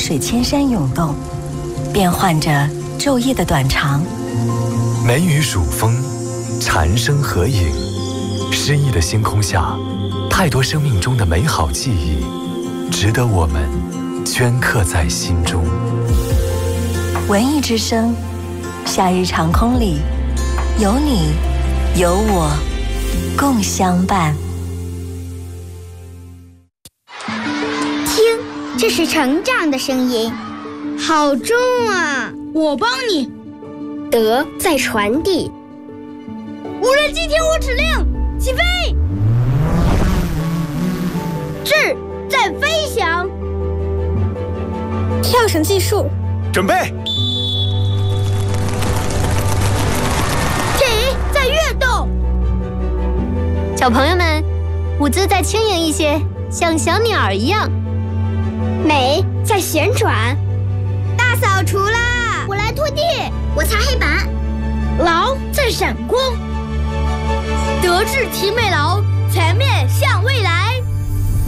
水千山涌动，变换着昼夜的短长。 梅雨数风，蝉声合影，诗意的星空下，太多生命中的美好记忆，值得我们镌刻在心中。 文艺之声，夏日长空里，有你，有我，共相伴。 听，这是成长的声音，好重啊！ 我帮你。 德在传递。 无人机听我指令，起飞！智在飞翔。 跳绳计数， 准备。 体在跃动。 小朋友们，舞姿再轻盈一些，像小鸟儿一样。 美在旋转。 大扫除啦！ 我来拖地，我擦黑板。 劳在闪光。德智体美劳全面